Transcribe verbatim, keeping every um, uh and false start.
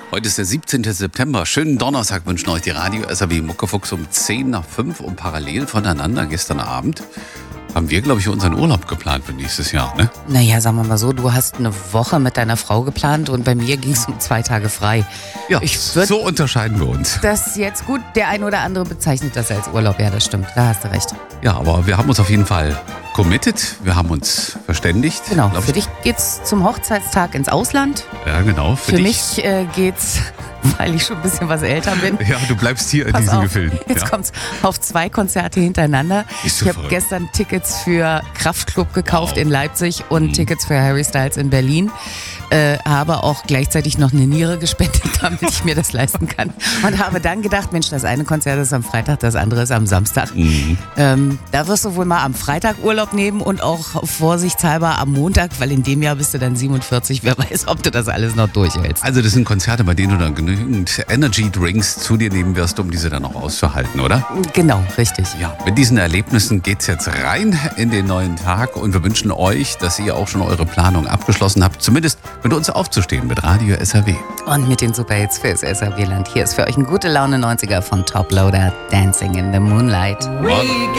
Heute ist der siebzehnte September. Schönen Donnerstag wünschen euch die Radio S R W Muckefuchs um zehn nach fünf und parallel voneinander gestern Abend haben wir, glaube ich, unseren Urlaub geplant für nächstes Jahr, ne? Naja, sagen wir mal so, du hast eine Woche mit deiner Frau geplant und bei mir ging es um zwei Tage frei. Ja, ich so unterscheiden wir uns. Das ist jetzt gut, der ein oder andere bezeichnet das als Urlaub, ja, das stimmt, da hast du recht. Ja, aber wir haben uns auf jeden Fall committed, wir haben uns verständigt. Genau, für dich geht's zum Hochzeitstag ins Ausland. Ja, genau. Für, für mich äh, geht's, weil ich schon ein bisschen was älter bin. Ja, du bleibst hier in Pass diesen auf, Gefilden. Jetzt ja. kommt's auf zwei Konzerte hintereinander. Ist so ich habe verrückt. gestern Tickets für Kraftklub gekauft Wow. in Leipzig und mhm. Tickets für Harry Styles in Berlin. Äh, habe auch gleichzeitig noch eine Niere gespendet, damit ich mir das leisten kann. Und habe dann gedacht, Mensch, das eine Konzert ist am Freitag, das andere ist am Samstag. Mhm. Ähm, da wirst du wohl mal am Freitag Urlaub nehmen und auch vorsichtshalber am Montag, weil in dem Jahr bist du dann siebenundvierzig. Wer weiß, ob du das alles noch durchhältst. Also das sind Konzerte, bei denen du dann genügend Energy Drinks zu dir nehmen wirst, um diese dann auch auszuhalten, oder? Genau, richtig. Ja, mit diesen Erlebnissen geht's jetzt rein in den neuen Tag und wir wünschen euch, dass ihr auch schon eure Planung abgeschlossen habt, zumindest mit uns aufzustehen mit Radio S R W. Und mit den Superhits fürs S R W-Land. Hier ist für euch ein gute Laune neunziger von Top Loader, Dancing in the Moonlight. Und